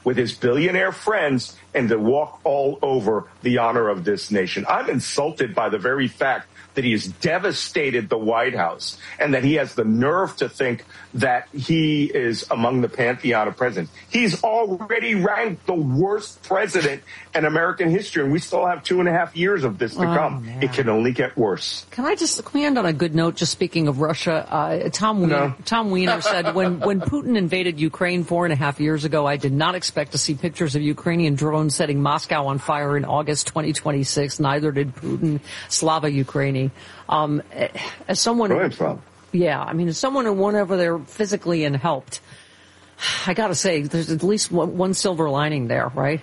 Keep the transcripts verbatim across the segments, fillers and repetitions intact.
with his billionaire friends and to walk all over the honor of this nation. I'm insulted by the very fact that he has devastated the White House and that he has the nerve to think that he is among the pantheon of presidents. He's already ranked the worst president in American history, and we still have two and a half years of this to oh, come. Man. It can only get worse. Can I just, can we end on a good note, just speaking of Russia? Uh, Tom Wiener, no. Tom Wiener said, when, when Putin invaded Ukraine four and a half years ago, I did not expect to see pictures of Ukrainian drones setting Moscow on fire in August twenty twenty-six. Neither did Putin. Slava Ukraini. Um, as someone, who, yeah, I mean, as someone who went over there physically and helped, I got to say, there's at least one, one silver lining there, right?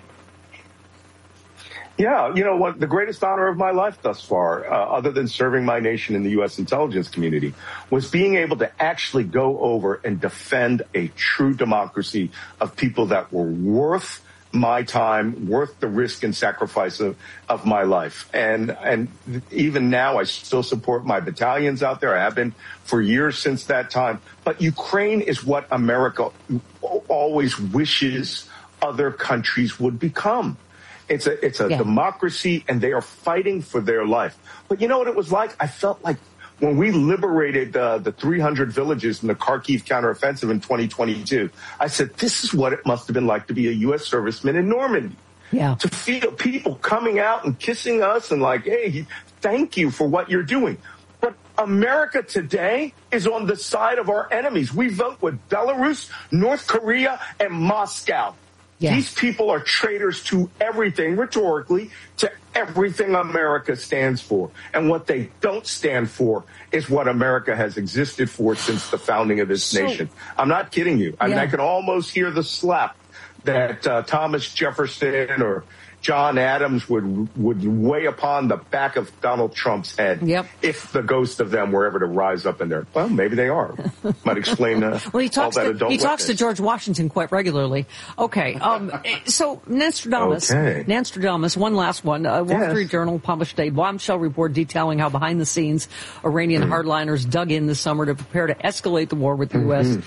Yeah, you know what? The greatest honor of my life thus far, uh, other than serving my nation in the U S intelligence community, was being able to actually go over and defend a true democracy of people that were worth my time, worth the risk and sacrifice of, of my life. And, and even now, I still support my battalions out there. I have been for years since that time. But Ukraine is what America always wishes other countries would become. It's a, it's a yeah. democracy, and they are fighting for their life. But you know what it was like? I felt like when we liberated uh, the three hundred villages in the Kharkiv counteroffensive in twenty twenty-two, I said, this is what it must have been like to be a U S serviceman in Normandy. Yeah. To feel people coming out and kissing us and like, hey, thank you for what you're doing. But America today is on the side of our enemies. We vote with Belarus, North Korea, and Moscow. Yeah. These people are traitors to everything, rhetorically, to everything America stands for. And what they don't stand for is what America has existed for since the founding of this so, nation. I'm not kidding you. I mean, yeah. I can almost hear the slap that uh, Thomas Jefferson or John Adams would would weigh upon the back of Donald Trump's head yep. if the ghost of them were ever to rise up in there. Well, maybe they are. Might explain uh, well, he talks all that to, adult He talks witness. to George Washington quite regularly. Okay, um, so Nostradamus, okay. Nostradamus, one last one. Uh, Wall yes. Street Journal published a bombshell report detailing how behind the scenes Iranian mm. hardliners dug in this summer to prepare to escalate the war with the U S Mm-hmm.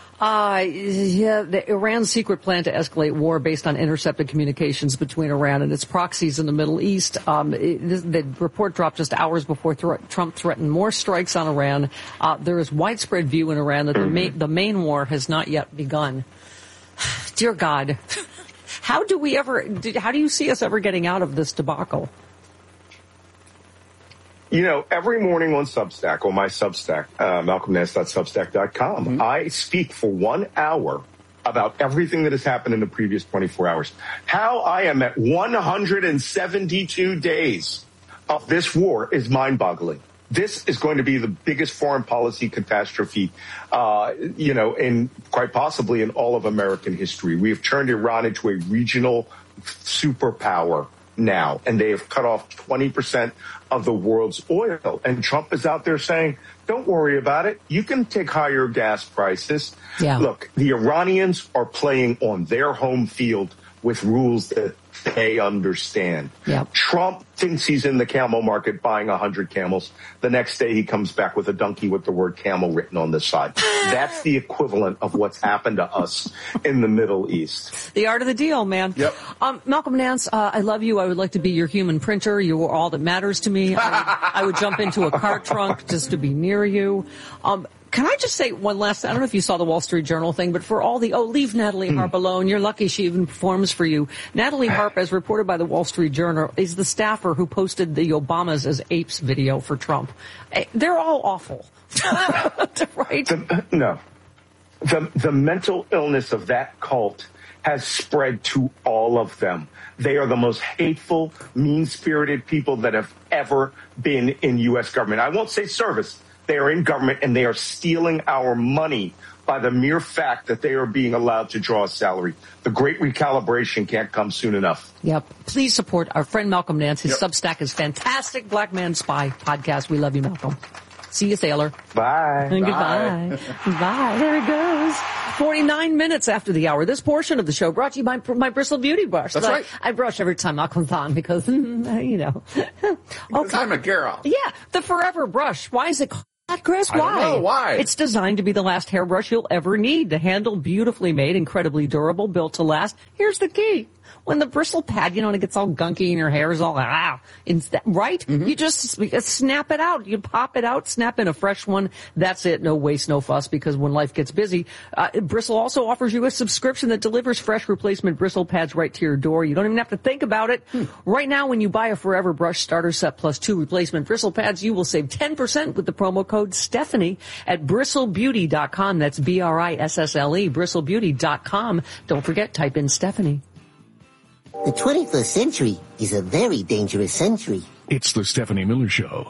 Uh, yeah, the Iran's secret plan to escalate war based on intercepted communications between Iran and its proxies in the Middle East. Um, it, the report dropped just hours before th- Trump threatened more strikes on Iran. Uh, there is widespread view in Iran that the, ma- the main war has not yet begun. Dear God, how do we ever, how do you see us ever getting out of this debacle? You know, every morning on Substack, on my Substack, uh, malcolm nance dot substack dot com, mm-hmm. I speak for one hour about everything that has happened in the previous twenty-four hours. How I am at one hundred seventy-two days of this war is mind-boggling. This is going to be the biggest foreign policy catastrophe, uh, you know, in quite possibly in all of American history. We have turned Iran into a regional superpower now, and they have cut off twenty percent of the world's oil. And Trump is out there saying, don't worry about it. You can take higher gas prices. Yeah. Look, the Iranians are playing on their home field with rules that they understand. Yep. Trump thinks he's in the camel market buying one hundred camels. The next day he comes back with a donkey with the word camel written on the side. That's the equivalent of what's happened to us in the Middle East. The art of the deal, man. Yep. Um, Malcolm Nance, uh, I love you. I would like to be your human printer. You are all that matters to me. I would, I would jump into a car trunk just to be near you. Um, Can I just say one last, I don't know if you saw the Wall Street Journal thing, but for all the, oh, leave Natalie Harp alone. You're lucky she even performs for you. Natalie Harp, as reported by the Wall Street Journal, is the staffer who posted the Obamas as apes video for Trump. They're all awful. Right? The, no. The, the mental illness of that cult has spread to all of them. They are the most hateful, mean-spirited people that have ever been in U S government. I won't say service. They are in government, and they are stealing our money by the mere fact that they are being allowed to draw a salary. The great recalibration can't come soon enough. Yep. Please support our friend Malcolm Nance. His yep. Substack is fantastic. Black Man Spy podcast. We love you, Malcolm. See you, sailor. Bye. And goodbye. Bye. Bye. There it goes. forty-nine minutes after the hour. This portion of the show brought to you by my Bristle Beauty Brush. That's I, right. I brush every time Malcolm's on because, you know. Okay. I'm a girl. Yeah. The Forever Brush. Why is it called Chris, why? I don't know. Why? It's designed to be the last hairbrush you'll ever need. The handle, beautifully made, incredibly durable, built to last. Here's the key. When the bristle pad, you know, when it gets all gunky and your hair is all, ah, instead, right? Mm-hmm. You just snap it out. You pop it out, snap in a fresh one. That's it. No waste, no fuss, because when life gets busy, uh, Bristle also offers you a subscription that delivers fresh replacement bristle pads right to your door. You don't even have to think about it. Hmm. Right now, when you buy a Forever Brush starter set plus two replacement bristle pads, you will save ten percent with the promo code Stephanie at bristle beauty dot com. That's B R I S S L E, bristle beauty dot com. Don't forget, type in Stephanie. The twenty-first century is a very dangerous century. It's the Stephanie Miller Show.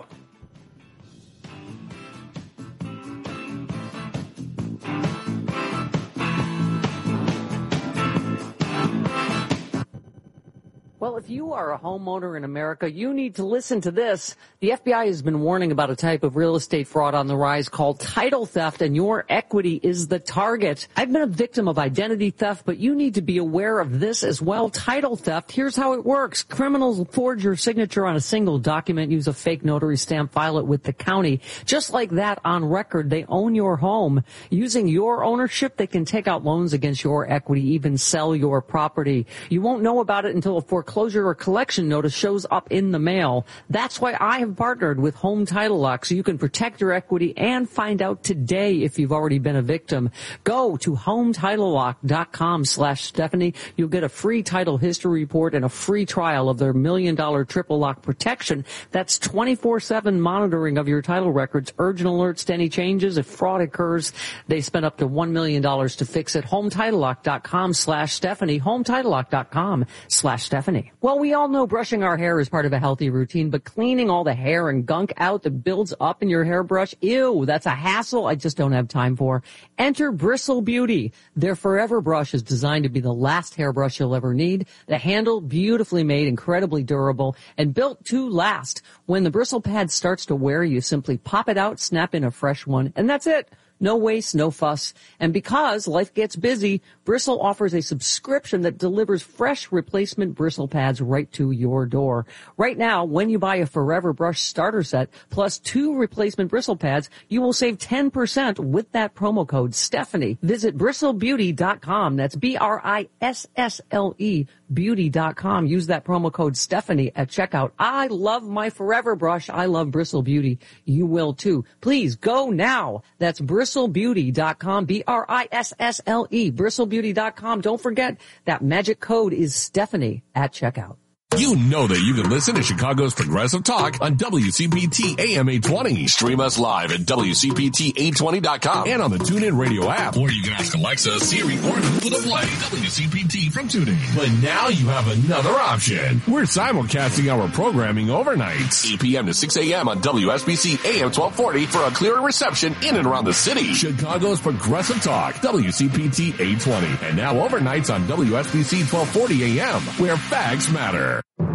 Well, if you are a homeowner in America, you need to listen to this. The F B I has been warning about a type of real estate fraud on the rise called title theft, and your equity is the target. I've been a victim of identity theft, but you need to be aware of this as well. Title theft, here's how it works. Criminals forge your signature on a single document, use a fake notary stamp, file it with the county. Just like that, on record, they own your home. Using your ownership, they can take out loans against your equity, even sell your property. You won't know about it until a foreclosure or collection notice shows up in the mail. That's why I have partnered with Home Title Lock, so you can protect your equity and find out today if you've already been a victim. Go to home title lock dot com slash Stephanie. You'll get a free title history report and a free trial of their million dollar triple lock protection. That's twenty-four seven monitoring of your title records, urgent alerts to any changes. If fraud occurs, they spend up to one million dollars to fix it. home title lock dot com slash Stephanie. home title lock dot com slash Stephanie. Well, we all know brushing our hair is part of a healthy routine, but cleaning all the hair and gunk out that builds up in your hairbrush, ew, that's a hassle I just don't have time for. Enter Bristle Beauty. Their Forever Brush is designed to be the last hairbrush you'll ever need. The handle, beautifully made, incredibly durable, and built to last. When the bristle pad starts to wear, you simply pop it out, snap in a fresh one, and that's it. No waste, no fuss. And because life gets busy, Bristle offers a subscription that delivers fresh replacement bristle pads right to your door. Right now, when you buy a Forever Brush starter set plus two replacement bristle pads, you will save ten percent with that promo code Stephanie. Visit bristle beauty dot com. That's B R I S S L E, beauty dot com. Use that promo code Stephanie at checkout. I love my Forever Brush. I love Bristle Beauty. You will too. Please go now. That's bristle beauty dot com, B R I S S L E, bristle beauty dot com. Don't forget that magic code is Stephanie at checkout. You know that you can listen to Chicago's Progressive Talk on W C P T A M eight twenty. Stream us live at W C P T eight twenty dot com and on the TuneIn Radio app. Or you can ask Alexa, Siri, or Google to play W C P T from TuneIn. But now you have another option. We're simulcasting our programming overnights. eight p.m. to six a.m. on W S B C A M twelve forty for a clearer reception in and around the city. Chicago's Progressive Talk, W C P T eight twenty. And now overnights on W S B C twelve forty A M, where facts matter.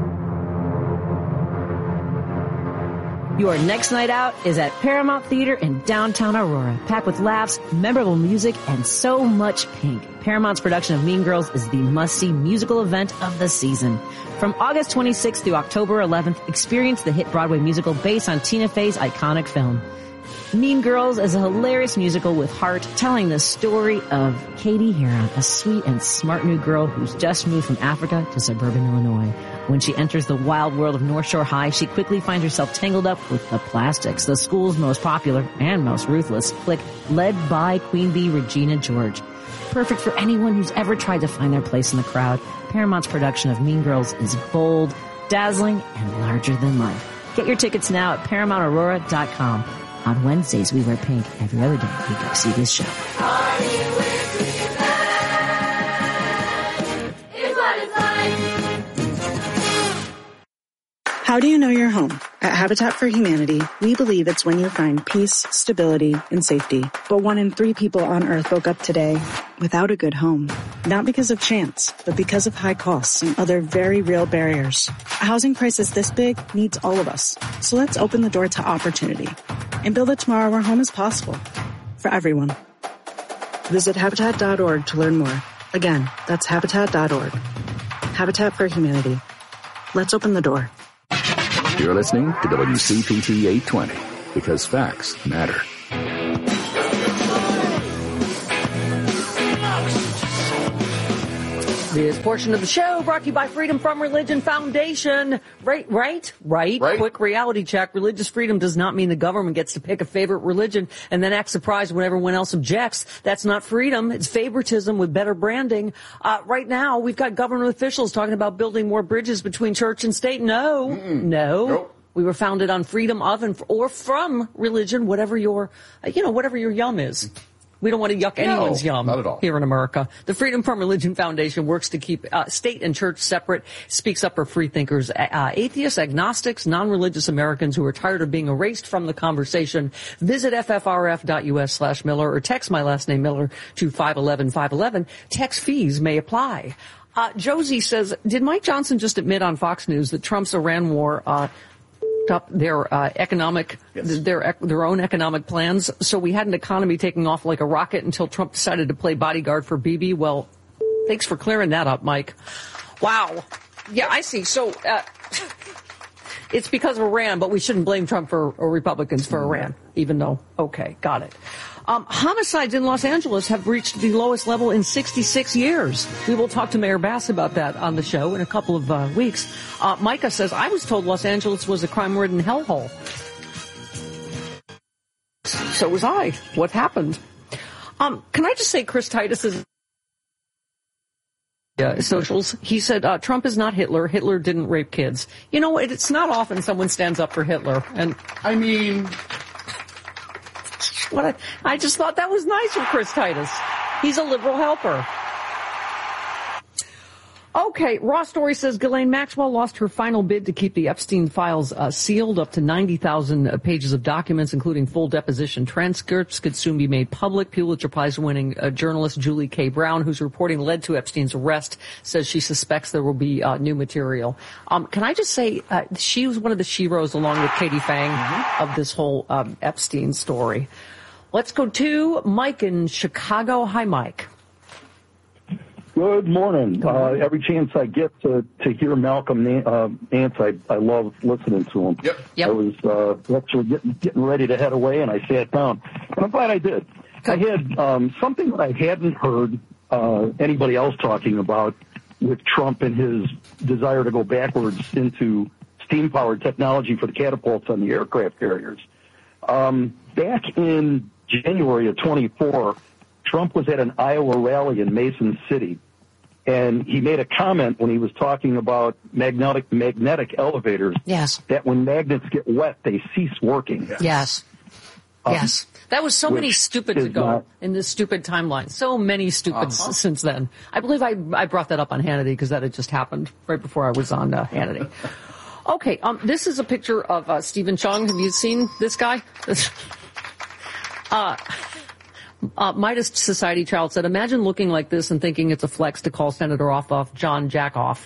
Your next night out is at Paramount Theater in downtown Aurora, packed with laughs, memorable music, and so much pink. Paramount's production of Mean Girls is the must-see musical event of the season. From August twenty-sixth through October eleventh, experience the hit Broadway musical based on Tina Fey's iconic film. Mean Girls is a hilarious musical with heart, telling the story of Katie Heron, a sweet and smart new girl who's just moved from Africa to suburban Illinois. When she enters the wild world of North Shore High, she quickly finds herself tangled up with the Plastics, the school's most popular and most ruthless clique, led by Queen Bee Regina George. Perfect for anyone who's ever tried to find their place in the crowd, Paramount's production of Mean Girls is bold, dazzling, and larger than life. Get your tickets now at paramount aurora dot com. On Wednesdays, we wear pink. Every other day, we go see this show. Are you with me then? Is what it's like. How do you know you're home? At Habitat for Humanity, we believe it's when you find peace, stability, and safety. But one in three people on Earth woke up today without a good home. Not because of chance, but because of high costs and other very real barriers. A housing crisis this big needs all of us. So let's open the door to opportunity and build a tomorrow where home is possible for everyone. Visit habitat dot org to learn more. Again, that's habitat dot org. Habitat for Humanity. Let's open the door. You're listening to W C P T eight twenty. because facts matter. This portion of the show brought to you by Freedom From Religion Foundation. Right, right, right, right. Quick reality check. Religious freedom does not mean the government gets to pick a favorite religion and then act surprised when everyone else objects. That's not freedom. It's favoritism with better branding. Uh, right now, we've got government officials talking about building more bridges between church and state. No, Mm-mm. no. Nope. We were founded on freedom of and or from religion, whatever your, uh, you know, whatever your yum is. We don't want to yuck No, anyone's yum not at all. here in America. The Freedom From Religion Foundation works to keep uh, state and church separate, speaks up for free thinkers, uh, atheists, agnostics, non-religious Americans who are tired of being erased from the conversation. Visit ffrf.us slash Miller or text my last name Miller to five one one five one one. Text fees may apply. Uh, Josie says, did Mike Johnson just admit on Fox News that Trump's Iran war uh up their uh, economic, Yes. their their own economic plans? So we had an economy taking off like a rocket until Trump decided to play bodyguard for Bibi. Well, thanks for clearing that up, Mike. Wow. Yeah, I see. So uh, it's because of Iran, but we shouldn't blame Trump for or Republicans for Iran, even though, okay, got it. Um, homicides in Los Angeles have reached the lowest level in sixty-six years. We will talk to Mayor Bass about that on the show in a couple of uh, weeks. Uh, Micah says, I was told Los Angeles was a crime-ridden hellhole. So was I. What happened? Um, can I just say Chris Titus is uh, socials? He said, uh, Trump is not Hitler. Hitler didn't rape kids. You know, it, it's not often someone stands up for Hitler. And I mean... What I, I just thought that was nice from Chris Titus. He's a liberal helper. Okay, Raw Story says Ghislaine Maxwell lost her final bid to keep the Epstein files uh, sealed. Up to ninety thousand uh, pages of documents, including full deposition transcripts, could soon be made public. Pulitzer Prize-winning uh, journalist Julie K. Brown, whose reporting led to Epstein's arrest, says she suspects there will be uh, new material. Um, can I just say, uh, she was one of the sheroes, along with Katie Fang, mm-hmm. of this whole um, Epstein story. Let's go to Mike in Chicago. Hi, Mike. Good morning. Uh, every chance I get to, to hear Malcolm uh, Nance, I, I love listening to him. Yep. Yep. I was uh, actually getting, getting ready to head away, and I sat down. And I'm glad I did. I had um, something that I hadn't heard uh, anybody else talking about with Trump and his desire to go backwards into steam-powered technology for the catapults on the aircraft carriers. Um, back in January of twenty-four, Trump was at an Iowa rally in Mason City, and he made a comment when he was talking about magnetic magnetic elevators. Yes. That when magnets get wet, they cease working. Yes. Um, Yes. That was so many stupids is ago not- in this stupid timeline. So many stupids Uh-huh. since then. I believe I I brought that up on Hannity because that had just happened right before I was on uh, Hannity. Okay, um, this is a picture of uh, Stephen Chung. Have you seen this guy? uh, uh, Midas Society Child said, imagine looking like this and thinking it's a flex to call Senator Ossoff John Jackoff.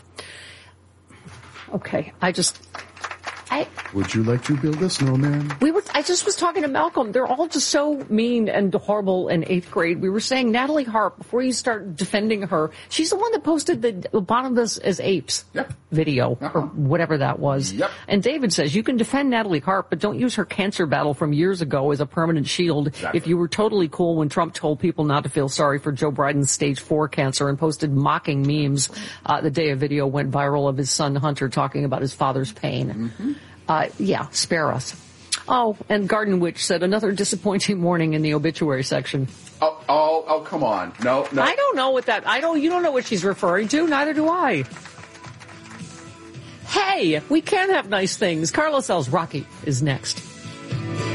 Okay, I just... I, Would you like to build a snowman? we were, I just was talking to Malcolm. They're all just so mean and horrible in eighth grade. We were saying Natalie Harp, before you start defending her, she's the one that posted the Abominable as Apes Yep. video, Uh-huh. or whatever that was. Yep. And David says, you can defend Natalie Harp, but don't use her cancer battle from years ago as a permanent shield. Exactly. If you were totally cool when Trump told people not to feel sorry for Joe Biden's stage four cancer and posted mocking memes uh, the day a video went viral of his son Hunter talking about his father's pain. Mm-hmm. Uh, yeah, spare us. Oh, and Garden Witch said another disappointing morning in the obituary section. Oh, oh, oh, come on. No, no. I don't know what that, I don't, you don't know what she's referring to, neither do I. Hey, we can have nice things. Carlos L's Rocky is next.